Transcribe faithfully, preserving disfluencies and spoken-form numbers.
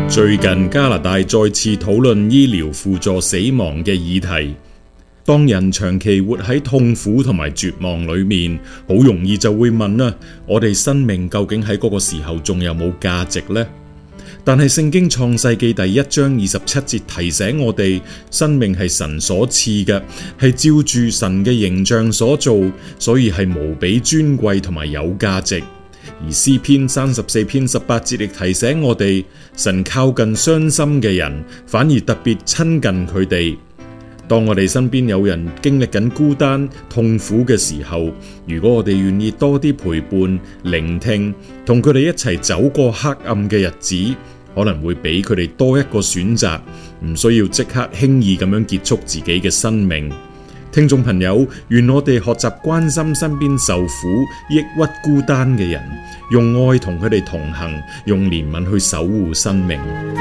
最近加拿大再次討論醫療輔助死亡嘅議題。當人長期活喺痛苦同埋絕望裏面，好容易就會問啦：我哋生命究竟喺嗰個時候仲有冇價值呢？但係聖經創世記第一章二十七節提醒我哋，生命係神所賜嘅，係照住神嘅形象所造，所以係無比尊貴同埋有價值。而詩篇三十四篇十八節亦提醒我哋，神靠近傷心嘅人，反而特別親近佢哋。當我哋身邊有人經歷緊孤單痛苦嘅時候，如果我哋願意多啲陪伴、聆聽，同佢哋一齊走過黑暗嘅日子，可能會俾佢哋多一個選擇，唔需要即刻輕易咁樣結束自己嘅生命。聽眾朋友，願我哋學習關心身邊受苦、抑鬱、孤單嘅人，用愛同佢哋同行，用憐憫去守護生命。